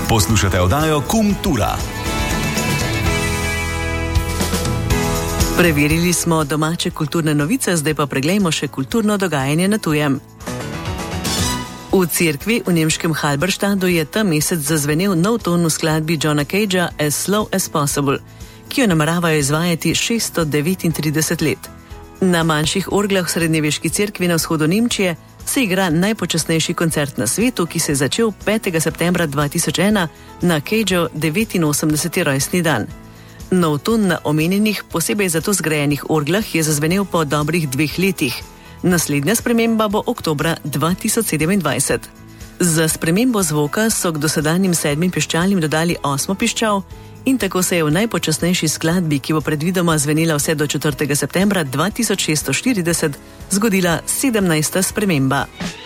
Poslušate oddajo Kultura. Preverili smo domače kulturne novice, zdaj pa preglejmo še kulturno dogajanje na tujem. V cerkvi v nemškem Halberstadu je ta mesec zazvenel nov ton v skladbi Johna Cagea As Slow as Possible, ki jo nameravajo izvajati 639 let. Na manjših orglah v srednjeveški cerkvi na vzhodu Nemčije se igra najpočasnejši koncert na svetu, ki se je začel 5. septembra 2001 na Cageov 89. rojstni dan. Nov ton na omenjenih, posebej zato zgrajenih orglah je zazvenel po dobrih 2 letih. Naslednja sprememba bo oktobra 2027. Za spremembo zvoka so k dosedanjim 7 piščalim dodali 8 piščal in tako se je v najpočasnejši skladbi, ki bo predvidoma zvenela vse do 4. septembra 2640, zgodila 17. sprememba.